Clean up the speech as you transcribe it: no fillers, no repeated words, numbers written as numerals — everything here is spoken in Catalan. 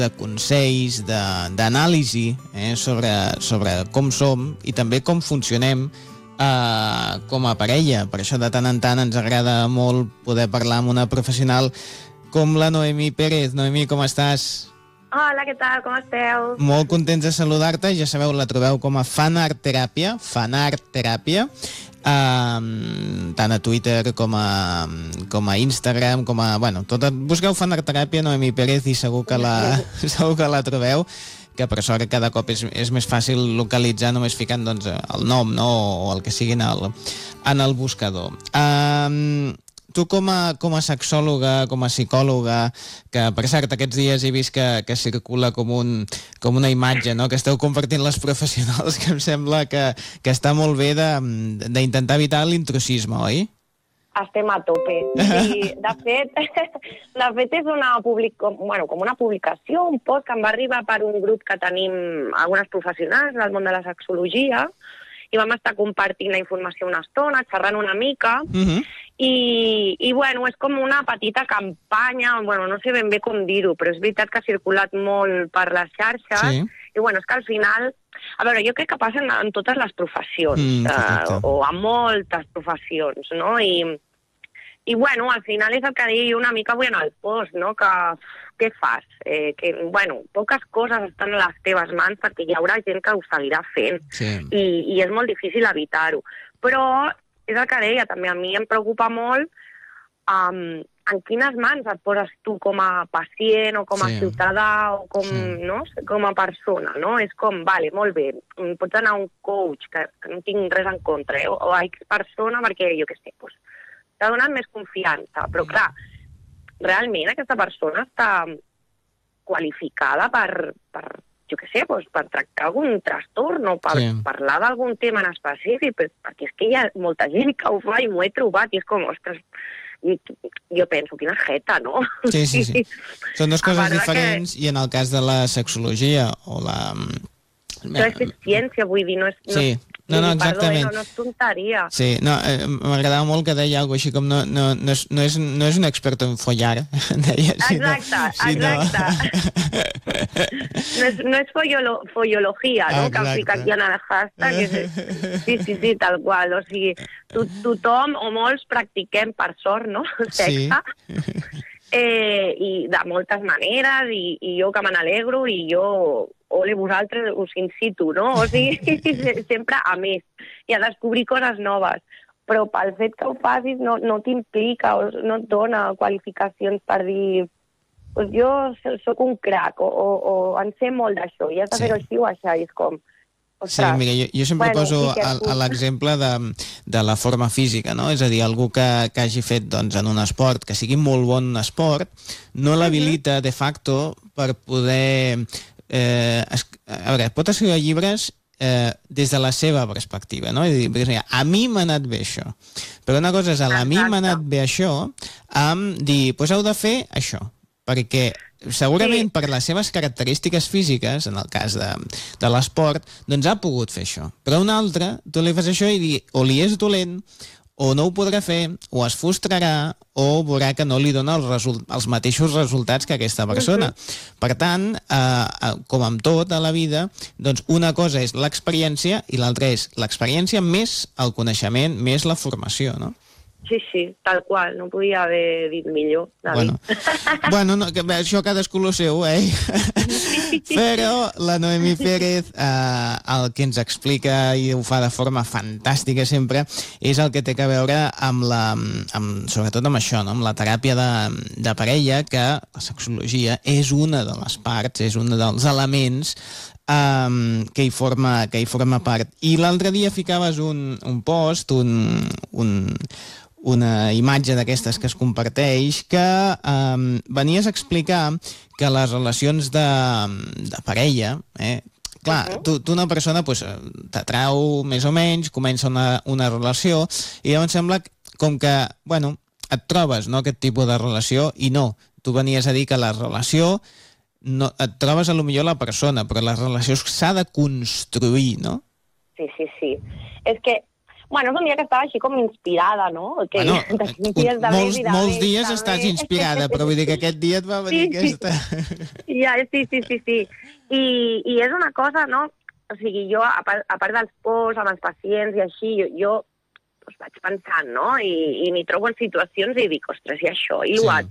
de consells, d'anàlisi sobre com som i també com funcionem com a parella. Per això de tant en tant ens agrada molt poder parlar amb una professional com la Noemí Pérez. Noemí, com estàs? Hola, què tal? Com esteu? Molt contents de saludar-te. Ja sabeu, la trobeu com a Fanart Teràpia, tant a Twitter com a Instagram, busqueu Fanart Teràpia, Noemí Pérez, i segur que la trobeu, que per sort cada cop és més fàcil localitzar només ficant el nom, no? O el que sigui en el buscador. Tu com a sexòloga, com a psicòloga, que per cert aquests dies he vist que circula com una imatge, no?, que esteu compartint les professionals, que em sembla que està molt bé d'intentar evitar l'intrusisme, oi? Estem a tope. I, de fet és com una publicació, un post que em va arribar per un grup que tenim algunes professionals del món de la sexologia, i vam estar compartint la informació una estona, xerrant una mica, i és com una petita campanya, no sé ben bé com dir-ho, però és veritat que ha circulat molt per les xarxes, sí. I és que al final, a veure, jo crec que passa en totes les professions, o a moltes professions, no? I al final és el que deia una mica avui en el post, no? Que què fas? Poques coses estan a les teves mans perquè hi haurà gent que ho seguirà fent, sí. I és molt difícil evitar-ho. Però és el que deia, també a mi em preocupa molt en quines mans et poses tu com a pacient o com a ciutadà o com, no? Com a persona, no? És com, molt bé, pots anar a un coach, que no tinc res en contra, o a X persona perquè, jo què sé, t'ha donat més confiança, però clar, realment aquesta persona està qualificada per jo què sé, per tractar algun trastorn o per parlar d'algun tema en específic, perquè és que hi ha molta gent que ho fa i m'ho he trobat i és com, ostres, jo penso, quina jeta, no? Sí. Són dues coses diferents i en el cas de la sexologia o la... Això és ciència, vull dir, no és... Sí. No, exactament. No és tonteria. Sí, m'agradava molt que deia alguna cosa així com no és un experto en follar, deia. Exacte. No és follologia, no? Que han ficat ja en el hashtag. Sí, tal qual. O sigui, tothom o molts practiquem, per sort, no? Sexe. I de moltes maneres, i jo que me n'alegro, i jo... ole vosaltres, us incito, no? O sigui, sempre a més, i a descobrir coses noves. Però pel fet que ho facis no t'implica, no et dona qualificacions per dir jo sóc un crac, o en sé molt d'això, i has de fer-ho així o això, i és com... Sí, mira, jo sempre poso l'exemple de la forma física, no? És a dir, algú que hagi fet en un esport, que sigui molt bon esport, no l'habilita de facto per poder... a veure, pot escriure llibres des de la seva perspectiva, no? És a dir, a mi m'ha anat bé això, però una cosa és a mi m'ha anat bé això amb dir, doncs heu de fer això, perquè segurament per les seves característiques físiques, en el cas de l'esport, doncs ha pogut fer això, però un altre, tu li fas això i dir, o li és dolent, o no ho podrà fer, o es frustrarà, o veurà que no li dona els mateixos resultats que aquesta persona. Per tant, com amb tot a la vida, doncs una cosa és l'experiència i l'altra és l'experiència més el coneixement, més la formació, no? Sí, tal qual, no podia haver dit millor, David. Bueno, això cadascú lo seu, Però la Noemí Pérez el que ens explica i ho fa de forma fantàstica sempre és el que té a veure sobretot amb això, no? Amb la teràpia de parella, que la sexologia és una de les parts, és un dels elements que hi forma part. I l'altre dia ficaves un post, una imatge d'aquestes que es comparteix, que venies a explicar que les relacions de parella, clar, tu una persona t'atrau més o menys, comença una relació, i llavors sembla com que, et trobes aquest tipus de relació, i no, tu venies a dir que la relació, et trobes a lo millor la persona, però la relació s'ha de construir, no? Sí. És que Bueno, és un dia que estava així com inspirada, no? Que molts dies estàs inspirada, però vull dir que aquest dia et va venir aquesta... Sí. I és una cosa, no? O sigui, jo, a part dels pors amb els pacients i així, jo vaig pensant, no? I m'hi trobo en situacions i dic, ostres, i això, i l'altre,